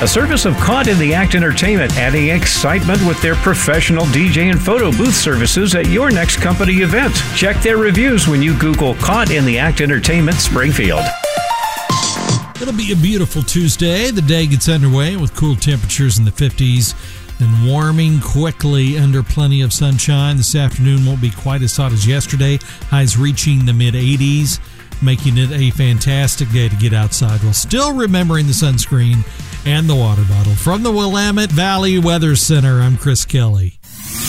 a service of Caught in the Act Entertainment, adding excitement with their professional DJ and photo booth services at your next company event. Check their reviews when you Google Caught in the Act Entertainment Springfield. It'll be a beautiful Tuesday. The day gets underway with cool temperatures in the 50s and warming quickly under plenty of sunshine. This afternoon won't be quite as hot as yesterday. Highs reaching the mid-80s, making it a fantastic day to get outside while still remembering the sunscreen and the water bottle. From the Willamette Valley Weather Center, I'm Chris Kelly.